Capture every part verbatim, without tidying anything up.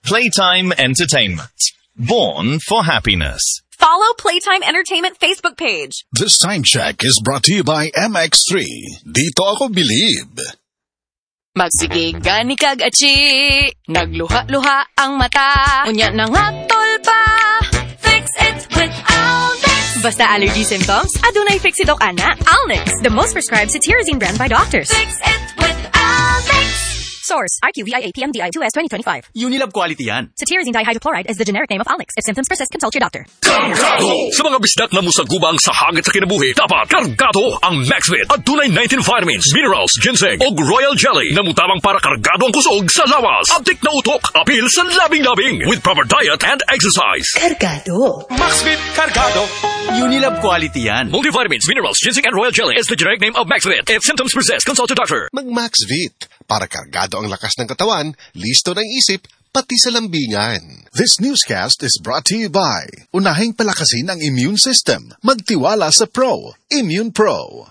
Playtime Entertainment. Born for happiness. Follow Playtime Entertainment Facebook page. This time check is brought to you by M X three. Dito ako believe. Magsigiga ni kag-achi, nagluha-luha ang mata. Unya na nga tolpa, fix it with Alnex. Basta allergy symptoms, adunay fix it ok ana. Alnex, the most prescribed cetirizine brand by doctors. Fix it with Alnex. Source, I Q V I A P M D I two S twenty twenty-five. Unilab quality yan. Cetirizine dihydrochloride is the generic name of Alnex. If symptoms persist, consult your doctor. Kargado! Sa mga bisdak na musagubang sa hangit sa kinabuhi, dapat kargado ang MaxVit at tunay nineteen vitamins, minerals, ginseng o royal jelly na mutabang para kargado ang kusog sa lawas. Abdik na utok, apil sa labing-labing with proper diet and exercise. Kargado. MaxVit Kargado. Unilab quality yan. Multivitamins, minerals, ginseng and royal jelly is the generic name of MaxVit. If symptoms persist, consult your doctor. Mag-MaxVit para kargado ang lakas ng katawan, listo ng isip, pati sa lambingan. This newscast is brought to you by Unahing palakasin ang immune system. Magtiwala sa Pro. Immune Pro.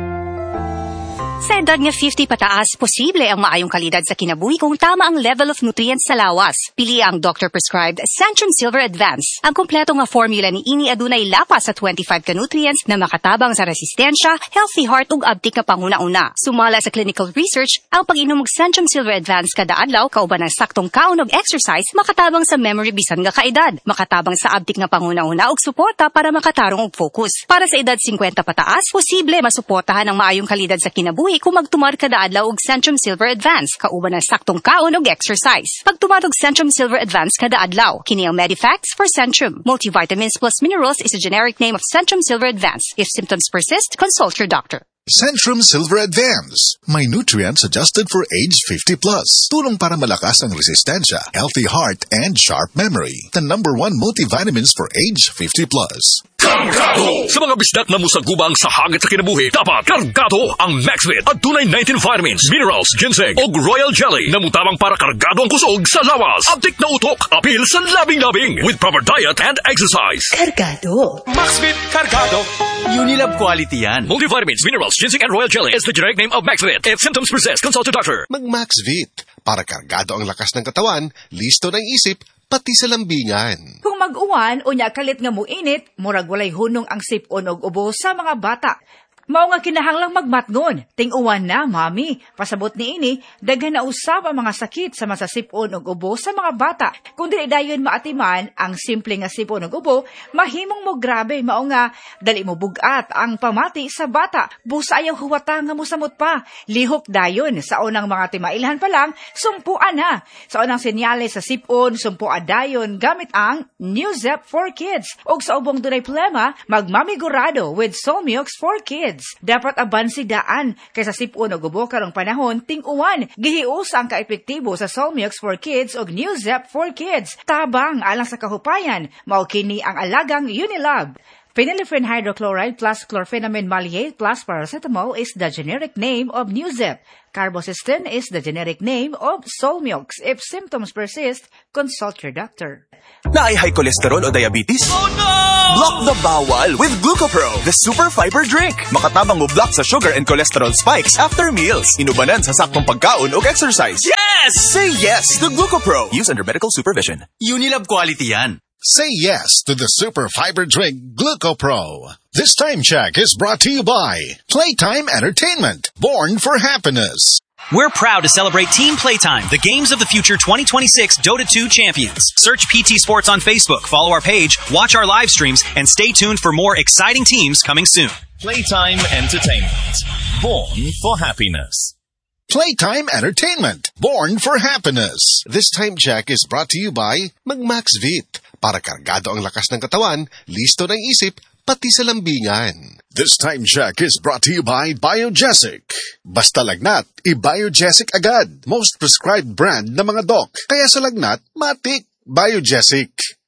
Sa edad nga fifty pataas, posible ang maayong kalidad sa kinabuhi kung tama ang level of nutrients sa lawas. Pili ang doctor-prescribed Centrum Silver Advance. Ang kompleto nga formula ni ini adunay lapas sa twenty-five ka nutrients na makatabang sa resistensya, healthy heart ug abtik nga panguna-una. Sumala sa clinical research, ang pag-inom og Centrum Silver Advance kada adlaw kauban ng saktong kaon og exercise makatabang sa memory bisan nga kaedad, makatabang sa abtik nga panguna-una ug suporta para makatarong og focus. Para sa edad fifty pataas, posible masuportahan ang maayong kalidad sa kinabuhi kung magtumar kada adlaw og Centrum Silver Advance kauban ng saktong kaon og exercise. Pagtumar og Centrum Silver Advance kada adlaw, kini ang Medifacts for Centrum. Multivitamins plus minerals is a generic name of Centrum Silver Advance. If symptoms persist, consult your doctor. Centrum Silver Advance. May nutrients adjusted for age fifty plus. Tulong para malakas ang resistensya, healthy heart, and sharp memory. The number one multivitamins for age fifty plus. Kargado! Sa mga bisdak na musagubang sa hangit sa kinabuhi, dapat kargado ang MaxVit at tunay nineteen vitamins, minerals, ginseng o royal jelly na mutabang para kargado ang kusog sa lawas. Abdik na utok, apil sa labing-labing with proper diet and exercise. Kargado. MaxVit Kargado. Unilab quality yan. Multivitamins, minerals, ginseng and royal jelly is the generic name of MaxVit. If symptoms persist, consult your doctor. Mag-MaxVit para kargado ang lakas ng katawan, listo ng isip, pati sa lambingan. Kung mag-uwan o nya kalit nga muinit, murag walay hunong ang sipon og ubo sa mga bata. Mao nga kinahanglang magmatngon. Ting-uwan na, mami. Pasabot ni ini, daghan na usab ang mga sakit sa masasipon og ubo sa mga bata. Kung dili dayon maatiman ang simple nga sipon og ubo, mahimong mo grabe. Mao nga dali mo bugat ang pamati sa bata. Busa ayaw huwata nga mosamot pa. Lihok dayon sa unang mga timailhan pa lang, sumpuan na. Sa unang senyales sa sipon, sumpuan dayon gamit ang Newzep for Kids. Og sa ubong dunay problema, magmamigurado with Solmiox for Kids. Dapat abansi daan kaysa sipon o gubo karong panahon ting-uwan. Gihius ang kaepektibo sa Solmiox for Kids o Newzep for Kids. Tabang alang sa kahupayan, mao kini ang alagang Unilab. Phenylephrine hydrochloride plus chlorpheniramine maleate plus paracetamol is the generic name of Newzep. Carbocysteine is the generic name of Solmiox. If symptoms persist, consult your doctor. Na ay high cholesterol o diabetes? Oh no! Block the bawal with Glucopro, the super fiber drink. Makatabang mo block sa sugar and cholesterol spikes after meals. Inubanan sa saktong pagkaon o exercise. Yes! Say yes to Glucopro. Use under medical supervision. Unilab quality yan. Say yes to the super fiber drink Glucopro. This time check is brought to you by Playtime Entertainment. Born for happiness. We're proud to celebrate Team Playtime, the Games of the Future twenty twenty-six Dota two champions. Search P T Sports on Facebook, follow our page, watch our live streams, and stay tuned for more exciting teams coming soon. Playtime Entertainment. Born for happiness. Playtime Entertainment. Born for happiness. This time check is brought to you by Mag-MaxVit. Para kargado ang lakas ng katawan, listo ng isip, pati sa lambingan. This time check is brought to you by Biogesic. Basta lagnat, i-Biogesic agad. Most prescribed brand ng mga doc. Kaya sa lagnat, matik. Biogesic.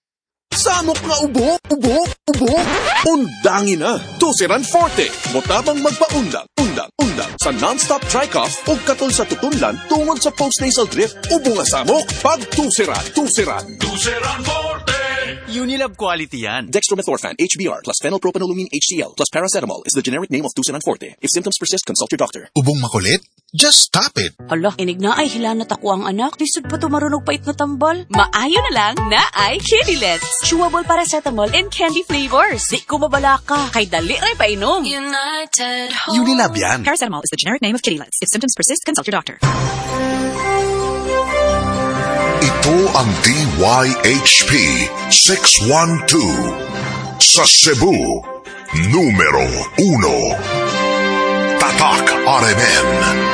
Samok nga ubo, ubo, ubo. Undangin na. Tusiran Forte. Motabang magpaundang, undang, undang. Sa non-stop dry cough o katol sa tutunlan tungod sa postnasal drip. Ubo nga samok. Pag tusiran, tusiran. Tusiran Forte! Unilab quality yan. Dextromethorphan, H B R, plus phenylpropanolumine H C l, plus paracetamol is the generic name of Tusiran Forte. If symptoms persist, consult your doctor. Ubong makulit? Just stop it. Hala, inig na ay hilanat ako ang anak. Lisod pa tumarunong pait na tambal. Maayo na lang na ay Kidilets. Chewable paracetamol and candy flavors. Di ko mabala ka. Kay dali rin painom. United Unilab yan. Paracetamol is the generic name of Kidilets. If symptoms persist, consult your doctor. Ito ang D Y H P six one two. Sa Cebu, numero uno. Tatak R M N.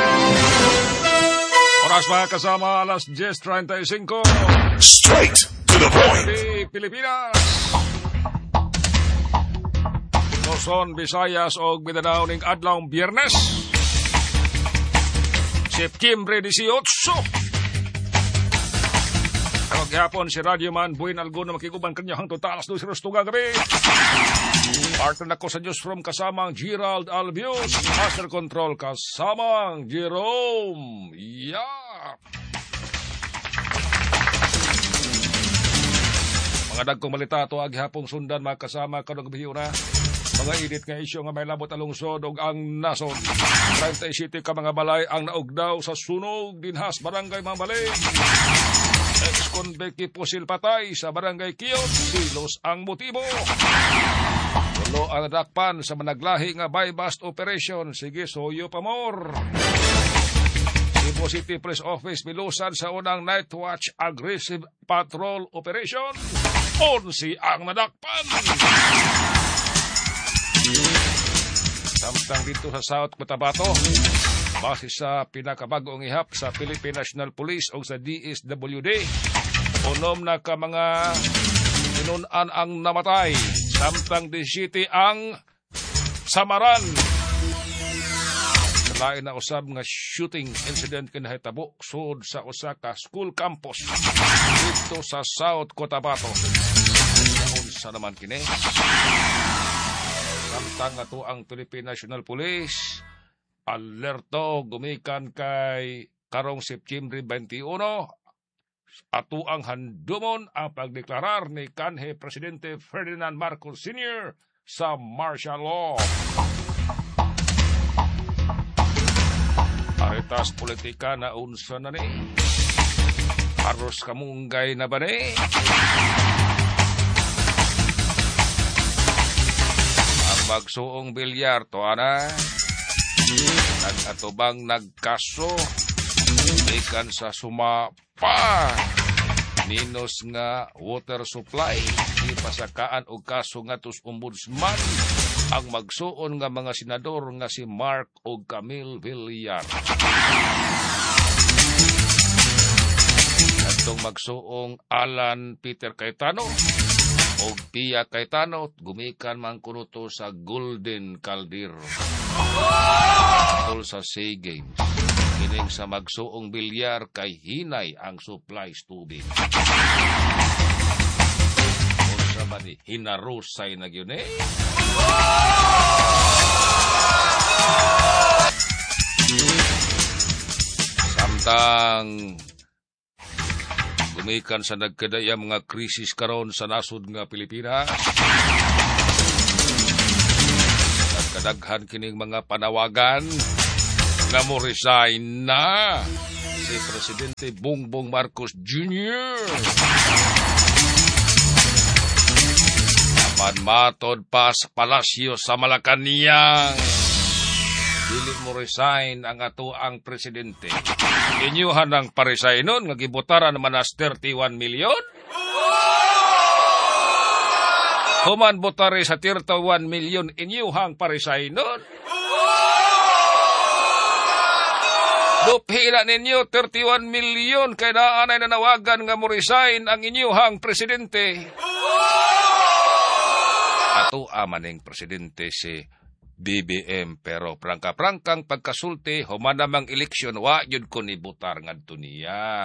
Oras mga kasama, alas ten thirty-five. Straight to the point. Pilipinas. Luzon, Visayas o Mindanao ning adlawng Biyernes. Septyembre eighteen. Karong gihapon si Radio Man Buin Algon na makiguban kanya hangtod alas dos tugang gabi. Partner na ko sa newsroom kasamang Gerald Albios, Master Control kasamang Jerome. Yeah. Mga dagkong malita to aghapong sundan mga kasama kanong bihiyo na. Mga edit nga isyo nga may labot alungsod og ang nason. thirty-seven ka mga balay ang naugdaw sa sunog dinhas barangay Mambalay. Ex-convict Pusil patay sa barangay Kiyot, silos ang motibo. Tulo ang nadakpan sa managlahi nga buy-bust operation. Sige, soyo pa more. Cebu City Police Office milusan sa unang night watch aggressive patrol operation. Onsi ang nadakpan. Samtang dito sa South Cotabato, base sa pinakabagong ihap sa Philippine National Police o sa D S W D, unom na ka mga tinunan ang namatay. Samtang seventeen ang samaran. Lain na usab nga shooting incident kinahitabo sud sa usa ka school campus dito sa South Cotabato. Unsa naman kini? Samtang ato ang Philippine National Police alerto gumikan kay karong Septyembre twenty-one ato ang handumon ang pagdeklarar ni kanhe Presidente Ferdinand Marcos Senior sa martial law. Aritas politika na unsa na ni? Haros kamunggay na ba ni? Ang magsuong bilyar to ana nag-atubang nagkaso ikan sa sumapa ninos nga water supply ipasakaan og kaso nga tus ombudsman ang magsuon nga mga senador nga si Mark o Camille Villar. Atong magsuong Alan Peter Cayetano o Pia Cayetano gumikan man kuno to sa Golden Caldero. Tol sa SEA Games. Kining sa magsuong bilyar kay hinay ang supplies tubig. Unsa man ni hinarusay na gyud eh. Samtang gumikan sa nagkadaya mga krisis karon sa nasud nga Pilipinas. Nagkadaghan kining mga panawagan nga mo resign na si Presidente Bongbong Marcos Junior Apan matod pa sa palasyo sa Malacañang. Dili mo resign ang ato ang presidente. Inyuhan ang paresignon nga gibutaran man as thirty-one million. Human botare sa thirty-one million inyuhang paresignon. Dupila ninyo thirty-one million kay naanay nanawagan nga mo resign ang inyuhang presidente. Ato amaning presidente si B B M pero prangka-prangkang pagkasulti human namang eleksyon wa yun ko ni butar ngadto niya.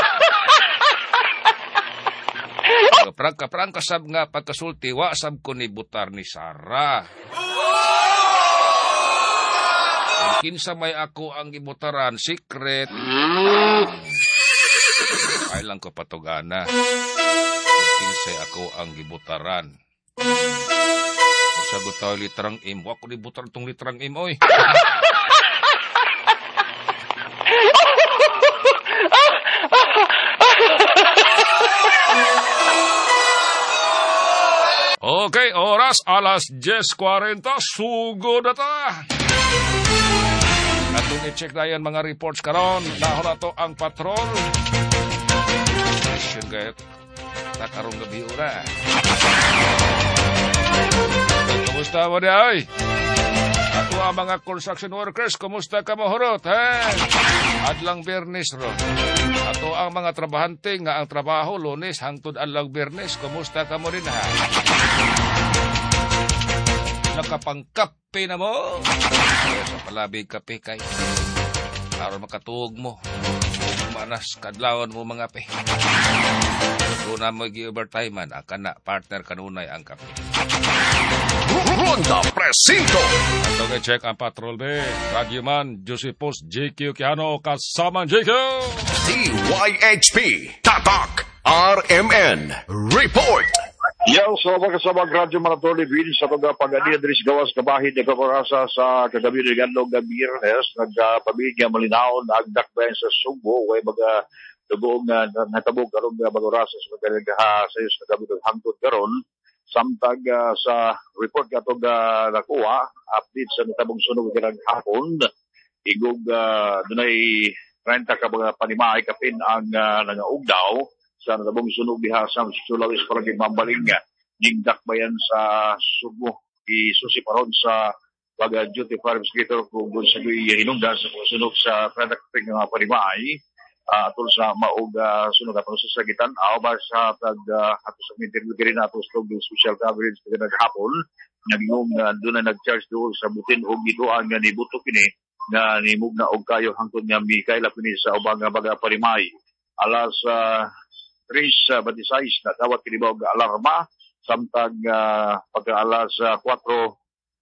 Prangka-prangka sab nga pagkasulti wa sab ko ni butar ni Sara. Kinsa may ako ang gibutaran secret. Ay lang ko patugana. Kinsa ako ang gibutaran. Sagot tayo litrang im. Wako ni butar itong litrang im, oy. oras alas diyes kuwarenta, sugo na ta. Atong i-check na yan mga reports karon. Nahon na to ang patrol. Question kayo, nakarong gabi ura. Kumusta mo di ay? Ato ang mga construction workers, kumusta ka mahurot, he? Adlang Bernes ro. Ato ang mga trabahante nga ang trabaho, Lunes hangtod adlang Bernes, kumusta ka mo rin, ha? Nakapangkape na mo? Kaya sa palabig kape kay. Para makatuog mo. Manas, kadlawan mo mga pe. Kung na mo i-overtime-an, ang kana, partner kanunay ang kape. Ronda Presinto. Ito kay check ang patrol be. Radyoman, Josepos, J Q Kiano, kasama J Q. D Y H P. Tatak. R M N. Report. Yaw, so magkasabag radyo maratoli bin sa pagpagani Adris Gawas Kabahid na kaparasa sa kagabi ni Gandong Gabirnes nagpamigya malinaon na agdak ba sa Subo way baga dugoong uh, natabog karon nga bagorasa sa pagkagaha sa is kagabi ng hangtod karon samtag uh, sa report katong uh, nakuha update sa natabog sunog kanang hapon igog uh, dunay thirty ka mga panimaay kapin ang uh, nangaugdaw sa natabong sunog diha sa Sulawesi para gimambaling ning dakbayan sa Subo isusi paron sa pag duty fire investigator kung sa hinungdan sa sunog sa product ng mga panimaay uh, atol sa maog uh, sunog atol sa sagitan aw ba sa tag uh, ato sa interview kini nato sa special coverage kada hapon nagingong uh, doon na nag-charge doon sa butin og ito ang uh, nibuto kini nga nimug na og kayo hangtod nga Mikaela pini sa ubang baga panimaay alas uh, Tris uh, Batisais na dawat kinibaw nga alarma samtag uh, pagka alas uh, four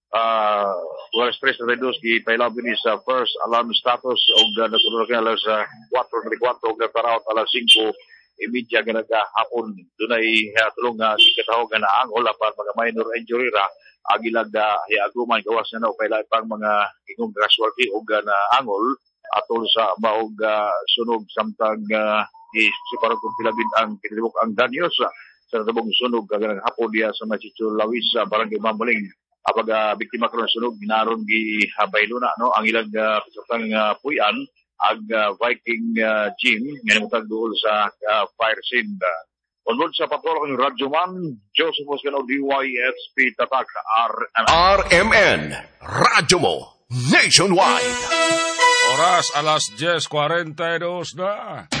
uh, alas tres na redos ki pailaw ni sa first alarm status o uh, nakulog nga alas uh, four na four o nagparaot alas five imidya nga nagahapon dunay uh, tulong nga uh, ikatahog nga naangol para mga minor injury ra agilag uh, hiaguman gawas na o pailaw pang mga ingong casualty o uh, naangol atol sa maog uh, sunog samtag uh, di si para kung pilabin ang kinilibok ang danyos sa natabong sunog kaganang hapon diya sa Machicho Lawis sa Barangay Mambaling apag uh, biktima ko ng sunog ginaron gi Bayluna no ang ilang uh, kasutang uh, puyan ag uh, Viking uh, gym nga namutag dool sa uh, fire scene uh, onward sa patrol ng Radyoman Joseph Moscano D Y H P Tatak R M N Radyo mo Nationwide. Oras alas diyes kuwarenta y dos na.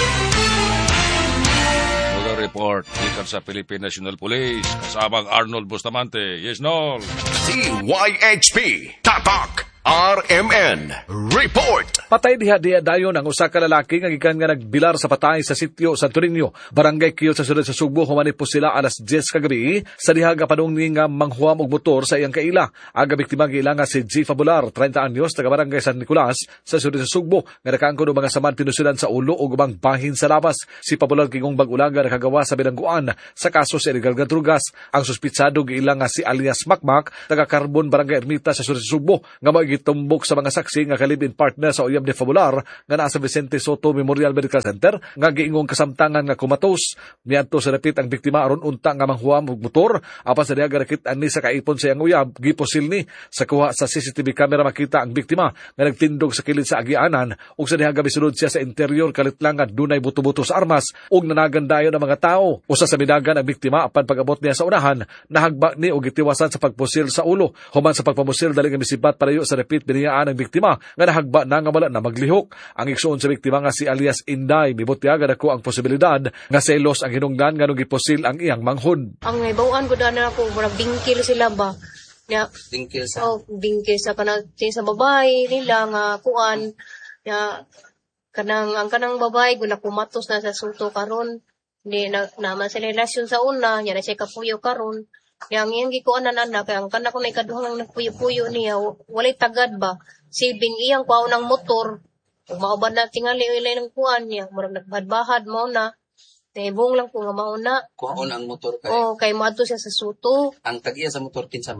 Mga report ikan sa Philippine National Police kasabang Arnold Bustamante. Yes, no. D Y H P Tatak R M N Report. Patay diha diha dayon ang usa ka lalaki nga gikan nga nagbilar sa patay sa sitio Santo Niño, Barangay Quiyot sa sudad sa Sugbo. Humanip po sila alas diyes kagabi sa diha nga padung ni nga manghuam og motor sa iyang kaila. Aga biktima giila nga si G. Fabular, thirty anyos, taga Barangay San Nicolas sa sudad sa Sugbo, nga nakaangkon og mga samad pinusudan sa ulo ug ubang bahin sa labas. Si Fabular kingong bag-ulaga nakagawa sa bilangguan sa kaso sa illegal nga drugas. Ang suspitsado giila nga si alias Makmak, taga Carbon, Barangay Ermita sa sudad sa Sugbo, nga magitumbok sa mga saksi nga kalibin partner sa uyab ni Fabular nga naa sa Vicente Soto Memorial Medical Center nga giingong kasamtangan nga kumatos. Niadto sa dapit ang biktima aron unta nga manghuam og motor apan sa diha nakit-an ni sa kaipon sa iyang uyab giposil ni sa kuha sa C C T V camera makita ang biktima nga nagtindog sa kilid sa agianan ug sa diha gabisulod siya sa interior kalitlang nga dunay buto-buto sa armas ug nanagan dayon ang mga tao. Usa sa midagan ang biktima apan pag-abot niya sa unahan nahagba ni og gitiwasan sa pagpusil sa ulo. Human sa pagpamusil dali nga misibat palayo sa dapit biniyaan ang biktima nga nahagba na nga wala na maglihok. Ang igsoon sa biktima nga si alias Inday mibutyagan ako ang posibilidad nga selos ang hinungdan nga nung giposil ang iyang manghod. Ang ibawaan ko daan ako murag bingkil sila ba. Ya, bingkil sa oh, bingkil sa kanang sa babae nila nga kuan. Ya kanang ang kanang babae guna kumatos na sa suto karon. Ni na naman sa relasyon sa una, nya na siya kapuyo karon. Yang iyang gikuanan anak ang kana ko na ikaduhang nagpuyo-puyo niya walay tagad ba. Sibing iyang kuha ng motor. Kung maubad na tingali ilay ng kuhan niya, murag nagbadbahad mo na. Naibong lang ko nga mauna. Kuhaon ang motor kay? Oo, kay maadto siya sa suto. Ang tagiya sa motor kinsa man?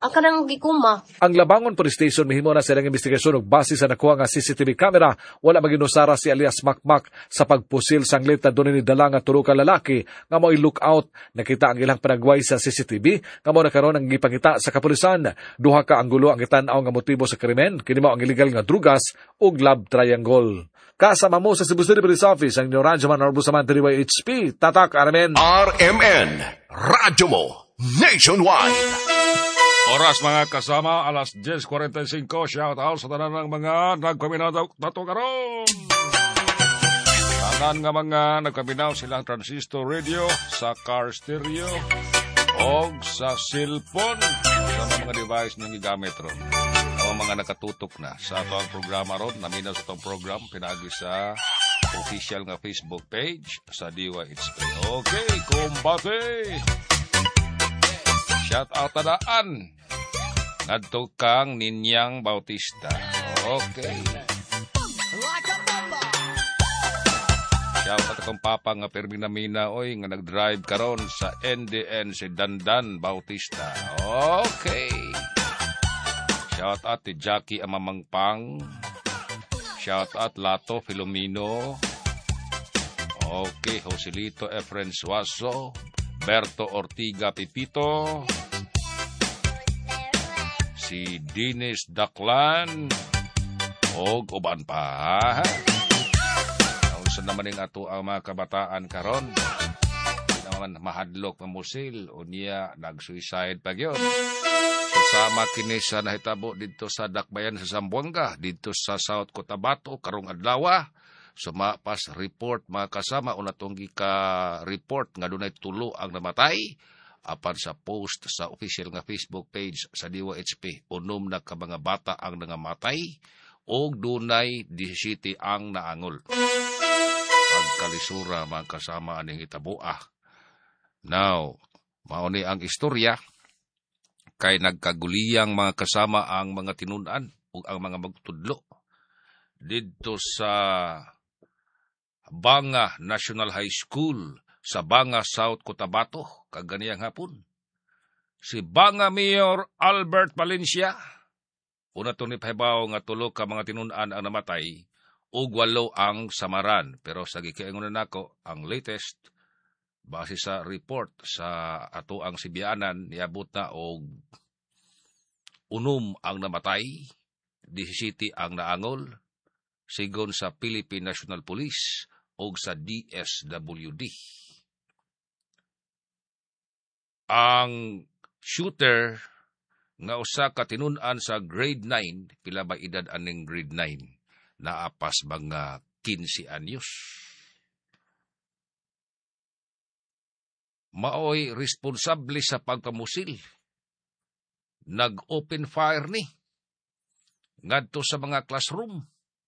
ang kanang gikuma. Ang Labangon Police Station mihimo na silang investigasyon ug base sa nakuha nga C C T V camera, wala maginusara si alias Makmak sa pagpusil sang leta doon ni dala nga tulo ka lalaki nga mo'y lookout. Nakita ang ilang panagway sa C C T V nga mo nakaroon ang gipangita sa kapulisan. Duha ka anggulo ang gitan-aw nga motibo sa krimen, kini mao ang illegal nga drugas ug love triangle. Kasama mo sa Cebu City Police Office ang Radyo Man Orbo Saman D Y H P. Tatak R M N. R M N. Radyo mo. Nationwide. Oras mga kasama, alas diyes kuwarenta y singko. Shout out sa tanan ng mga nagpaminaw dato karon. Tanan nga mga nagpaminaw silang transistor radio sa car stereo o sa cellphone sa mga device niyong gigamit ron. O mga nakatutok na sa ito ang programa ron. Naminaw sa itong program pinagi sa official nga Facebook page sa D Y H P. Okay, kumbate! Shout out tadaan. Ngadto kang Ninyang Bautista. Okay. Shout out akong papa nga Perminamina oy nga nagdrive karon sa N D N si Dandan Bautista. Okay. Shout out ti Jackie Amamangpang. Shout out Lato Filomeno. Okay, Joselito Efren Suaso. Berto Ortiga Pipito, si Dinis Daklan, o uban pa. Nausan naman yung ato ang mga kabataan karon. Hindi naman mahadlok mamusil, o niya nag-suicide pa yun. Susama kini sa nahitabo dito sa Dakbayan sa Zamboanga, dito sa South Cotabato, karong adlawa. Sumapas report mga kasama una tonggi ka report nga dunay tulo ang namatay apan sa post sa official nga Facebook page sa D Y H P unom na ka mga bata ang nangamatay og dunay disisiete ang naangol. Pagkalisura mga kasama aning itabuah. Now, mao ni ang istorya kay nagkaguliyang mga kasama ang mga tinun-an ug ang mga magtudlo didto sa Banga National High School sa Banga, South Cotabato, kaganiyang hapon. Si Banga Mayor Albert Valencia, una to ni pahibaw nga tulo ka mga tinun-an ang namatay, ug walo ang samaran. Pero sa gikaingon nako, ang latest, base sa report sa ato ang Sibianan, niabot na og unom ang namatay, disisiete ang naangol, sigon sa Philippine National Police, o sa D S W D. Ang shooter nga usa ka tinun-an sa grade nine, pila ba edad aning grade nine, naapas mga quince anyos. Maoy responsable sa pagpamusil. Nag-open fire ni ngadto sa mga classroom.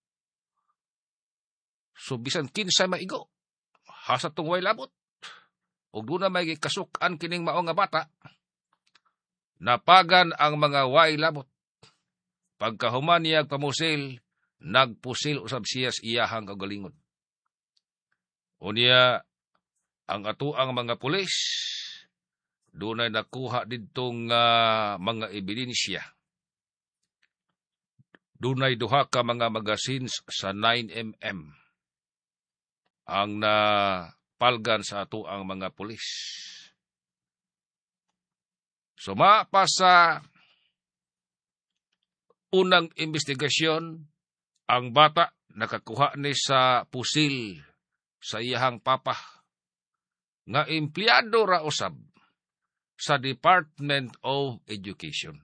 So, bisan kinsa maigo, hasa tungway labot. O doon na may kasukan kining mao nga bata, napagan ang mga way labot. Pagkahuman niya pamusil, nagpusil usab siya iyahang kagalingon. O niya, ang ato ang mga pulis, doon ay nakuha ditong uh, mga ebidensya. Doon ay duha ka mga magazines sa nine millimeter. Ang napalgan sa ato ang mga pulis. Sumapa sa unang investigasyon, ang bata nakakuha ni sa pusil sa iyahang papa nga empleyado ra usab sa Department of Education.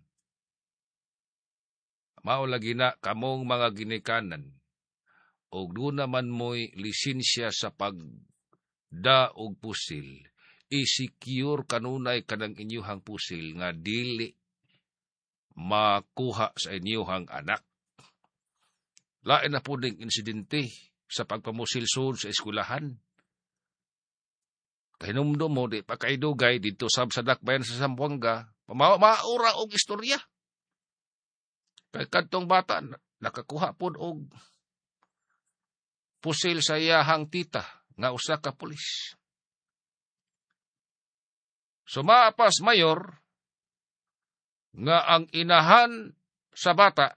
Mao lagi na kamong mga ginikanan o doon naman mo'y lisensya sa pagda og pusil, i-secure kanunay kanang inyuhang pusil nga dili makuha sa inyuhang anak. Lain na po ding insidente sa pagpamusil sud sa eskwelahan. Kahinumdum mo, di pa kaidugay dito sa Dakbayan sa Zamboanga, maura og istorya. Kay kadtong bata, nakakuha po og pusil sa iyahang tita nga usa ka pulis. Sumapas mayor, nga ang inahan sa bata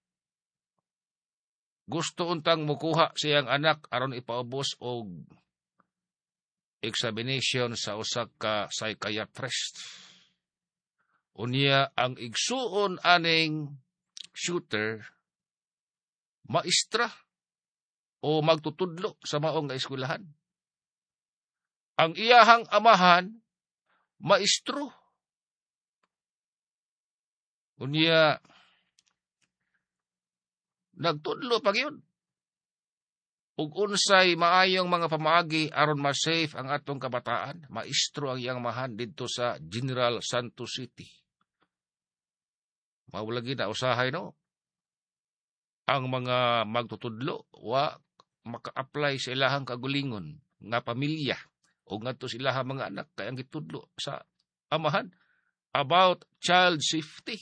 gusto untang mukuha siyang anak aron ipaubos og examination sa usa ka psychiatrist. Unya ang igsuon aning shooter maestra o magtutudlo sa maong nga eskwelahan. Ang iyahang amahan maestro. Unya nagtudlo pag yun. Ug unsay maayong mga pamaagi aron ma-safe ang atong kabataan, maestro ang iyang mahan didto sa General Santos City. Mawalagi na usahay no. Ang mga magtutudlo wa maka-apply sa ilahang kagulingon nga pamilya o ngadto sa ilahang mga anak kay ang gitudlo sa amahan about child safety.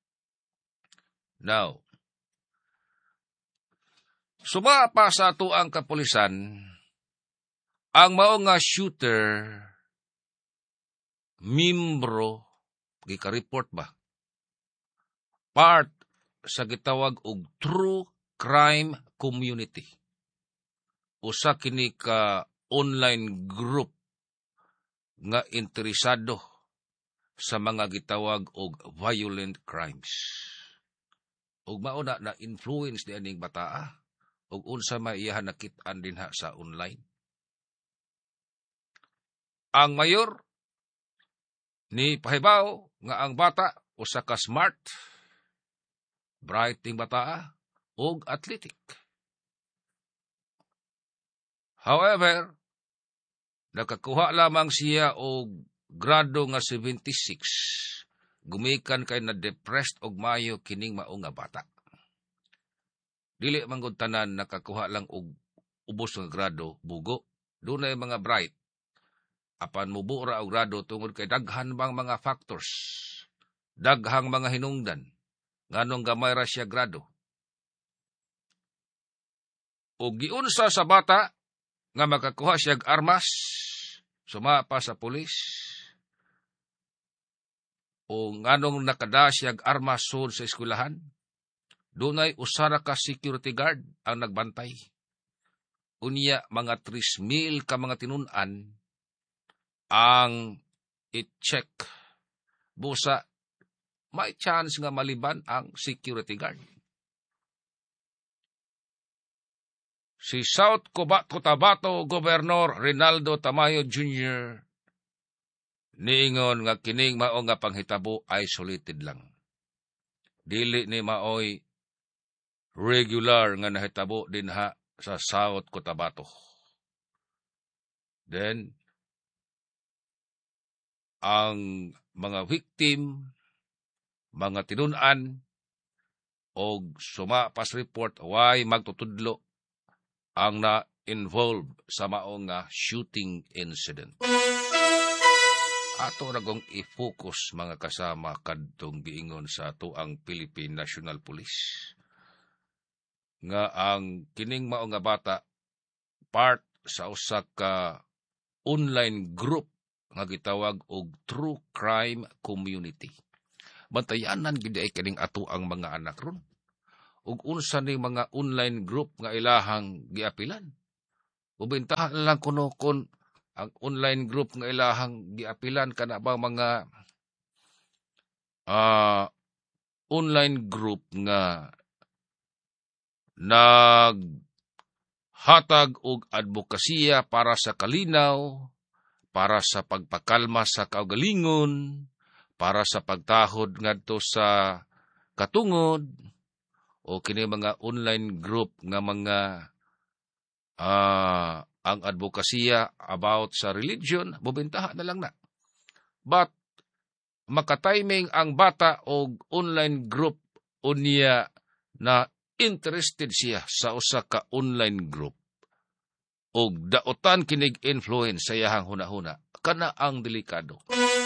Now, suma pa sa ato ang kapulisan, ang mao nga shooter, membro, gika-report ba? Part sa gitawag og true crime community. Usa kini ka online group nga interesado sa mga gitawag og violent crimes. Ug mao na na influence di aning bataa ug unsa may iyahan nakit-an dinha sa online. Ang mayor ni pahibaw nga ang bata usa ka smart, bright ting bataa ug athletic. However, nakakuha lamang siya og grado nga seventy-six. Gumikan kay na depressed og maayo kining mao nga bata. Dili man gud tanan nakakuha lang og ubos nga grado bugo. Dunay mga bright apan mubura og grado tungod kay daghan bang mga factors. Daghang mga hinungdan nganong gamay ra siya grado. Og giunsa sa bata nga makakuha siya og armas, suma pa sa pulis. O nganong nakada siya og armas sud sa eskwelahan, dunay usara ka security guard ang nagbantay. Unya mga three mil ka mga tinun-an ang i-check. Busa may chance nga maliban ang security guard. Si South Cotabato Governor Rinaldo Tamayo Junior niingon nga kining mao nga panghitabo isolated lang. Dili ni maoy regular nga nahitabo dinha sa South Cotabato. Then, ang mga victim, mga tinun-an, o sumapas report, why magtutudlo ang na-involved sa maong nga shooting incident. Ato ragong i-focus mga kasama kadtong giingon sa ato ang Philippine National Police nga ang kining mao nga bata part sa usa ka online group nga gitawag og True Crime Community. Bantayanan gid ay kining ato ang mga anak ron. Ug unsa ni mga online group nga ilahang giapilan. Ubintahan lang kuno kon ang online group nga ilahang giapilan kana ba mga uh, online group nga naghatag og advokasya para sa kalinaw, para sa pagpakalma sa kaugalingon, para sa pagtahod ngadto sa katungod, o kini mga online group nga mga uh, ang advokasya about sa religion, bubintahan na lang na. But, makatiming ang bata og online group unya na interested siya sa usa ka online group. Og daotan kinig influence sa iyahang hunahuna, kana ang delikado.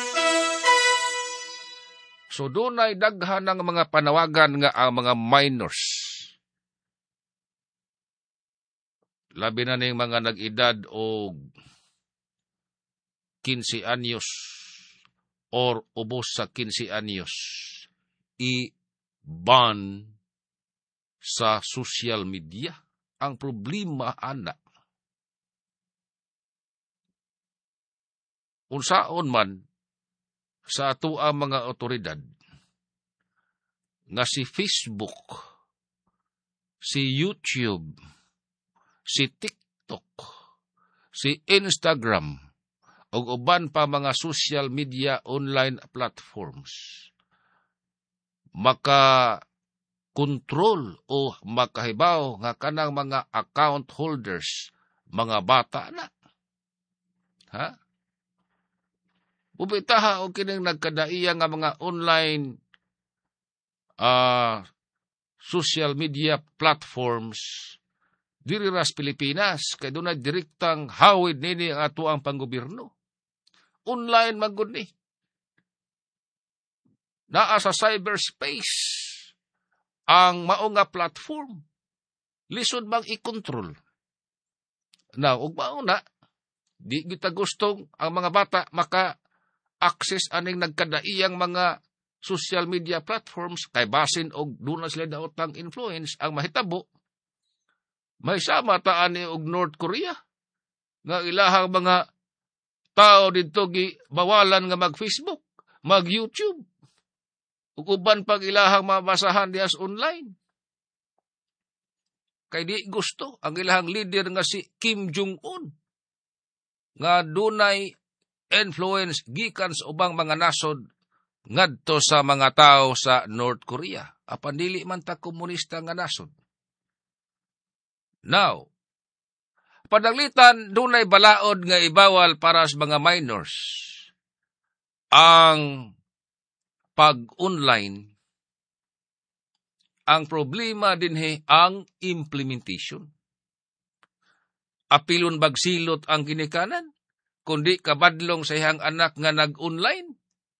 So dunay daghan ng mga panawagan nga ang mga minors, labi na ning mga nag-edad og fifteen anyos or ubos sa fifteen anyos, i-ban sa social media. Ang problema, ana, unsaon man sa ato ang mga otoridad nga si Facebook, si YouTube, si TikTok, si Instagram, o uban pa mga social media online platforms, maka kontrol o makahibaw nga kanang mga account holders, mga bata na. Ha? Bubitaha o kining nagkadaiya nga mga online uh, social media platforms diri ras Pilipinas, kay doon na direktang hawid nini ang ato ang panggobyerno. Online magud ni. Naa sa cyberspace ang mao nga platform, lisod bang i-control. Now, ug mao na, di kita gustong ang mga bata maka-access aning nagkadaiyang mga social media platforms, kay basin og doon na sila daotang influence ang mahitabo. May sama taan ni og North Korea, nga ilahang mga tao dito gi bawalan nga mag-Facebook, mag-YouTube, uban pag ilahang mabasahan dias online. Kay di gusto ang ilahang leader nga si Kim Jong-un nga dunay influence gikan sa ubang mga nasod ngadto sa mga tao sa North Korea. Apan dili man ta komunista nga nasod. Now, padaglitan dunay balaod nga ibawal para sa mga minors ang pag-online. Ang problema dinhi ang implementation. Apilon bagsilot ang ginikanan, kundi kabadlong sa iyang anak nga nag-online.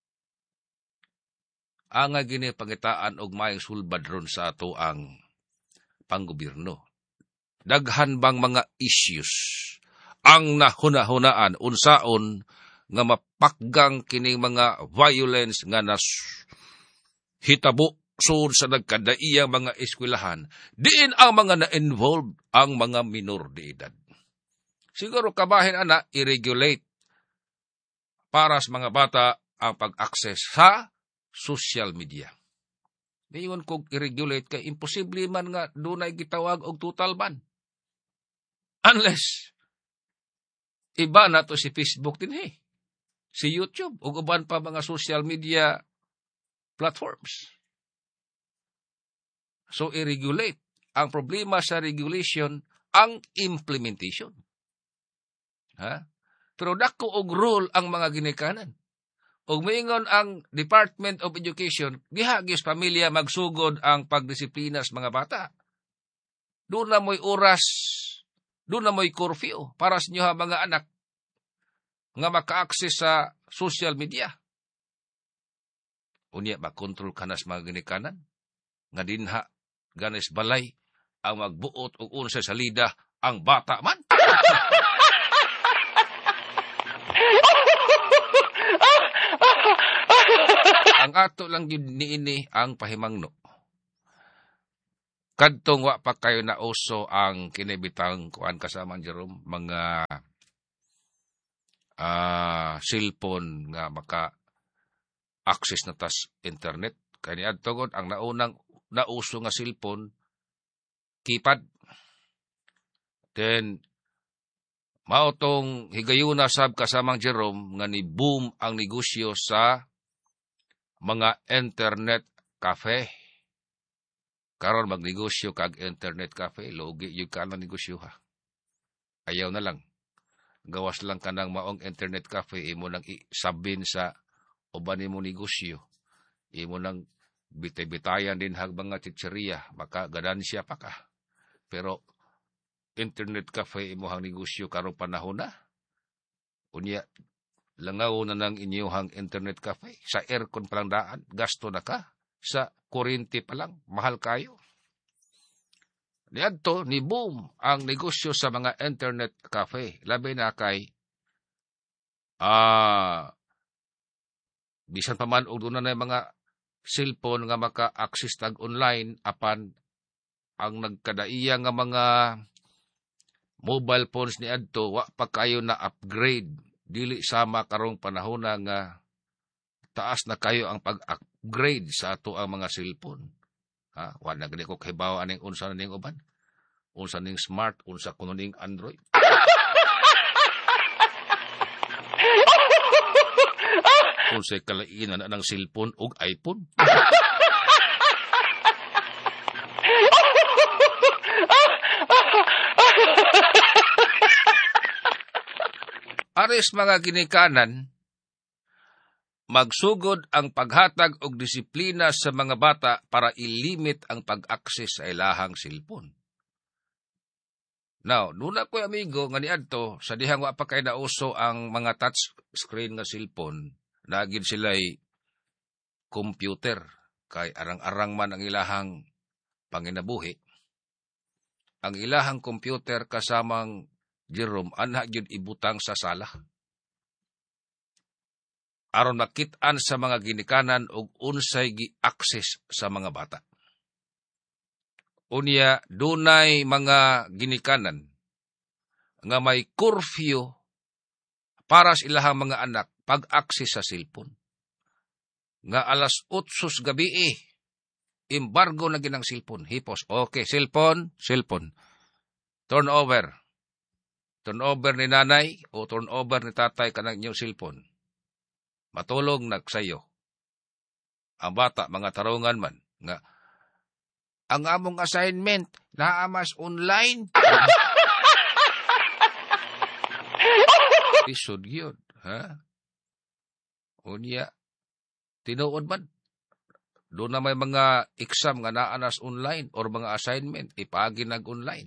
Ang nga gini pangitaan og mayong sulbad ron sa ato ang panggobyerno. Daghan bang mga issues ang nahuna-hunaan unsaon nga mapakgang kining mga violence nga nas hitabo sud sa nagkadaiyang mga eskwelahan, diin ang mga na-involved ang mga minor de edad. Siguro kabahin ana i-regulate para sa mga bata ang pag-access sa social media. Dayon kog i-regulate kay imposible man nga dunay gitawag og total ban. Unless iba na to si Facebook din hey. Si YouTube, o uban pa mga social media platforms. So, i-regulate. Ang problema sa regulation, ang implementation. Ha? Pero dako og rule ang mga ginikanan. Og maingon ang Department of Education, gihagis pamilya magsugod ang pagdisiplina sa mga bata. Doon na mo'y oras, doon na mo'y curfew para sa inyo ha mga anak nga maka-access sa social media. Unya, makontrol ka na sa mga ginikanan, nga dinha, ganes balay, ang magbuot o unsa sa salida, ang bata man. Ang ato lang yun niini ang pahimangno. Kadtong wa pa kayo na uso ang kinibitang kuan kasama Jerome, mga Uh, cellphone nga maka-access na tas internet. Kaya niadtogod ang naunang nauso nga cellphone, keypad. Then, maotong higayuna sab kasamang Jerome nga ni boom ang negosyo sa mga internet cafe. Karon magnegosyo kag internet cafe, logi yung ka na negosyo ha. Ayaw na lang. Gawas lang ka ng maong internet cafe, imo nang isabin sa uban mo negosyo. Imo nang bitay-bitayan din hag mga chicheria, maka ganansya pa ka. Pero internet cafe imo hang negosyo karong panahon na. Unya, langaw na ng inyong internet cafe. Sa aircon palang daan, gasto na ka. Sa kuryente pa lang, mahal kayo. Niadto ni boom ang negosyo sa mga internet cafe. Labi na kay ah uh, bisan pa man og doon na mga cellphone nga maka-access tag online apan ang nagkadaiya nga mga mobile phones ni adto wa pa kayo na upgrade, dili sama karong panahon nga taas na kayo ang pag-upgrade sa ato ang mga cellphone. Ha, wa na gani ko kahibaw aning unsa ning uban, unsa ning smart, unsa kuno ning Android. Unsay kalainan ng cellphone ug iPhone. Aris mga ginikanan, magsugod ang paghatag og disiplina sa mga bata para ilimit ang pag-access sa ilahang cellphone. Now, nuna ko amigo nga niadto sa dihang wa pa kay nauso ang mga touch screen nga cellphone, nagid sila'y computer kay arang-arang man ang ilahang panginabuhi. Ang ilahang computer kasamang Jerome, anha gyud ibutang sa sala. Aron makit-an sa mga ginikanan og unsay gi-access sa mga bata. Unya, dunay mga ginikanan nga may curfew para sa ilahang mga anak pag-access sa cellphone. Nga alas otsos gabi eh, embargo na ginang cellphone. Hipos, okay, cellphone, cellphone. Turn over. Turnover ni nanay o turnover ni tatay kanang inyong cellphone. Matulog nagsayo. Ang bata, mga tarungan man, nga, ang among assignment, naamas online. Isod yun, ha? Unya, tinuod man. Doon na may mga exam nga naanas online or mga assignment, ipagi nag-online.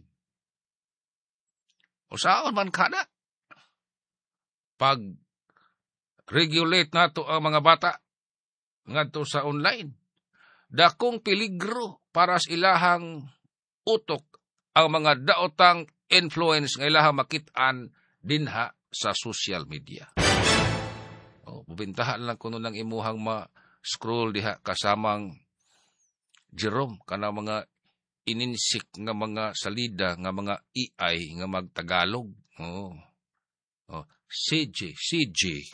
O saan man kada? Pag regulate nato ang mga bata ngadto sa online, dakong peligro para sa ilahang utok ang mga daotang influence nga ilahang makit-an dinha sa social media. O, bubintahan lang kuno ng imuhang ma-scroll diha kasamang Jerome kana mga ininsik nga mga salida nga mga A I nga magtagalog. Oh. Oh, C J, C J.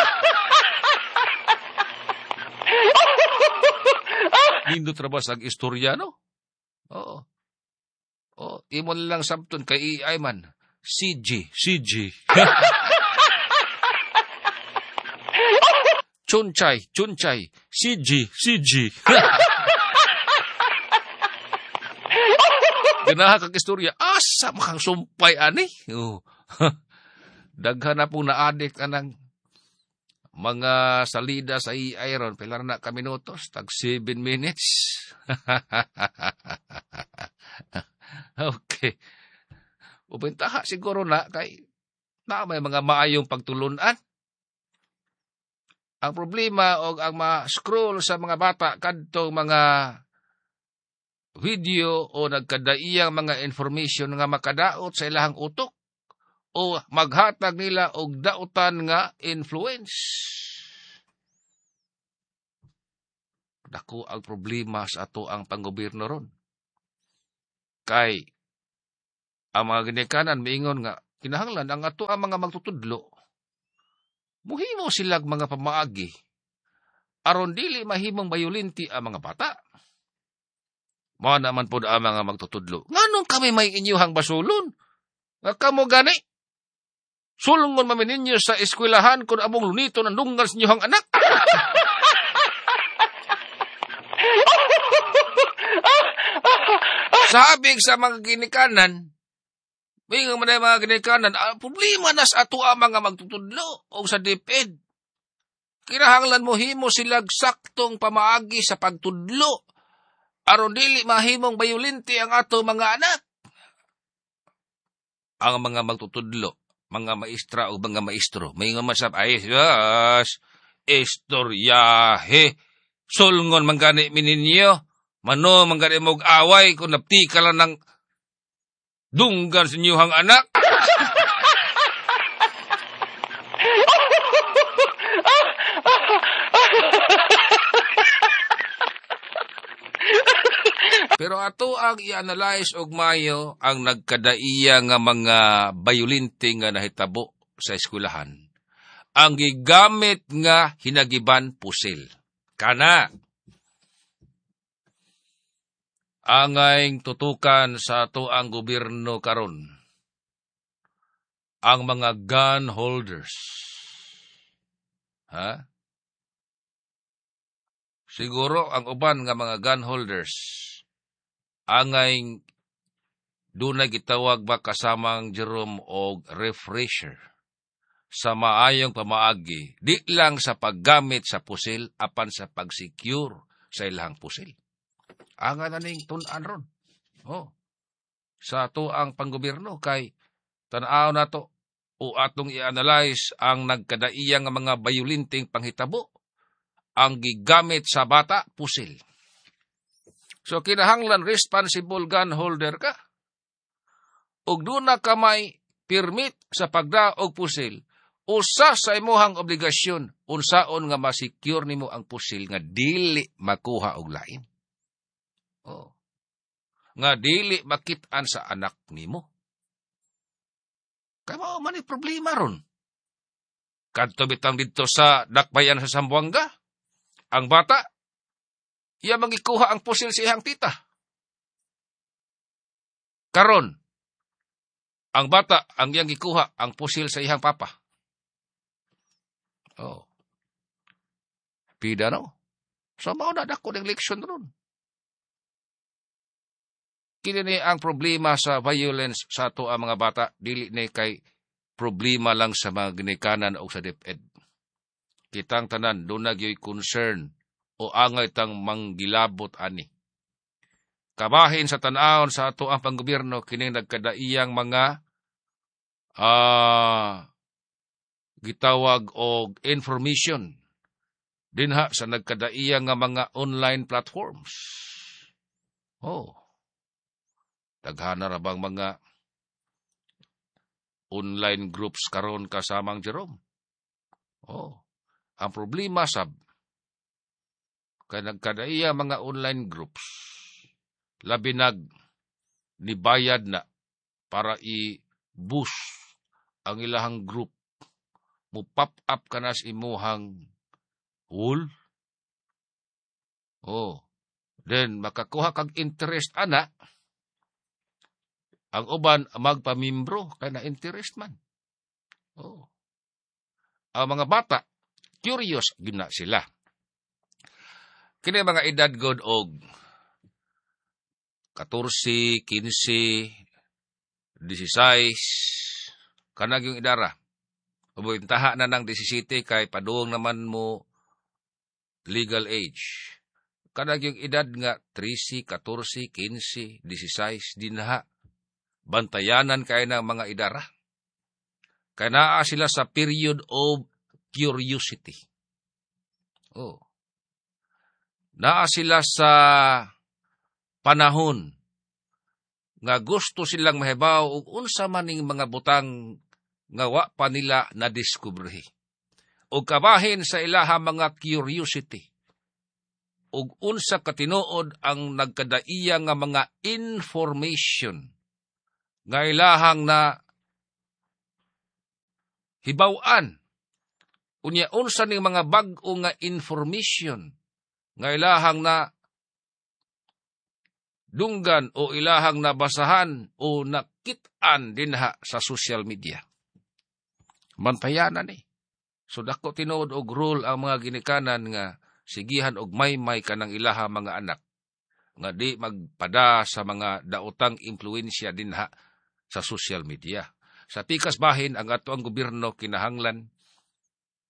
Nindot ra ba sa istorya, no? Oo. Oh, imo lang sabton kay A I man. C J, C J. Chunchay, Chunchay, C J, C J. Ganaha kag istorya, asa makang sumpay ani? Oh. Daghan na pong na-addict anang mga salida sa A I ron. Pila na ka minutos, tag seven minutes. Okay. Ubintaha siguro na kay na may mga maayong pagtulunan. Ang problema o ang ma-scroll sa mga bata kadtong mga video o nagkadaiyang mga information nga makadaot sa ilahang utok o maghatag nila og dautan nga influence. Dako ang problema sa ato ang panggobyerno ron. Kay ang mga ginikanan miingon nga kinahanglan ang ato ang mga magtutudlo muhimo silag mga pamaagi aron dili mahimong bayolente ang mga bata. Mao naman po ang mga magtutudlo. Nganong kami may inyuhang basulon? Nga kamo gani? Sulungon mamin ninyo sa eskwelahan kung among lunito ng lunggan sa inyuhang anak. Sabing sa mga ginikanan, may nga mga ginikanan, ang problema na sa ato ang mga magtutudlo o sa DepEd. Kinahanglan mo himo silag saktong pamaagi sa pagtudlo aron dili mahimong bayolente ang ato mga anak. Ang mga magtutudlo, mga maestra o mga maestro, may nga masab, ay, yes, istoryahe, sulngon man gani mininyo, mano man gani mog away, kung napti ka lang ng dunggan sa inyuhang anak. Pero ato ang i-analyze og mayo ang nagkadaiya nga mga bayolente nga nahitabo sa eskwelahan. Ang gigamit nga hinagiban pusil. Kana angay tutukan sa ato ang gobyerno karon. Ang mga gun holders. Ha? Siguro ang uban nga mga gun holders angay dunay gitawag ba kasamang Jerome og refresher sa maayong pamaagi, di lang sa paggamit sa pusil, apan sa pag-secure sa ilang pusil. Anga na ning tun-an ron. Oh. Sa to ang panggobyerno kay tanaw na to o atong i-analyze ang nagkadaiyang nga mga bayulinting panghitabo, ang gigamit sa bata, pusil. So, kinahanglan responsible gun holder ka. Ug doon na ka may permit sa pagdaog pusil, usa sa imuhang obligasyon, unsaon nga ma-secure nimo ang pusil nga dili makuha og lain. Oh. Nga dili makit-an sa anak nimo. Kaya mao man ni problema ron. Kadto bitang dito sa dakbayan sa Zamboanga, ang bata, iya magikuha ang pusil sa iyang tita. Karon, ang bata, ang iyang gikuha ang pusil sa iyang papa. Oh. Pida no? So, mao na dako ng leksyon ron. Kini ni ang problema sa violence sa ato ang mga bata, dili ni kay problema lang sa mga ginikanan o sa DepEd. Kitang tanan, doon nagyo'y concern o angay tang manggilabot ani. Kabahin sa tanahon sa ato ang panggobyerno, kining nagkadaiyang mga uh, gitawag o information dinha sa nagkadaiyang nga mga online platforms. Oh. Daghana ra bang mga online groups karon kasamang Jerome? Oh. Ang problema sab kay nagkadaiya mga online groups labi nag nibayad na para i-boost ang ilahang group, mo pop up ka na sa imuhang wall. Oh. Then makakuha kag interest ana. Ang uban magpamimbro kay na interest man. Oh. Ang mga bata curious gina sila. Kini mga edad god og fourteen, fifteen, sixteen, kanag yung idara. Ubintaha na ng seventeen kay paduong naman mo legal age. Kanag yung edad nga thirteen, fourteen, fifteen, sixteen, dinha. Bantayanan kay ng mga idara. Kaya naa sila sa period of curiosity. Oh. Naa sila sa panahon nga gusto silang mahibaw og unsa maning mga butang nga wa pa nila nadiskubrihi. Og kabahin sa ilaha mga curiosity. Og unsa katinuod ang nagkadaiya nga mga information nga ilahang na hibaw-an. Unya unsa ning mga bag-o nga information nga ilahang na dunggan o ilahang nabasahan o nakit-an dinha sa social media. Mantayanan eh. So dako tinuod og rule ang mga ginikanan nga sigihan og may-may kanang ilaha mga anak nga di magpada sa mga daotang impluwensya dinha sa social media. Sa pikas bahin, ang ato ang gobyerno kinahanglan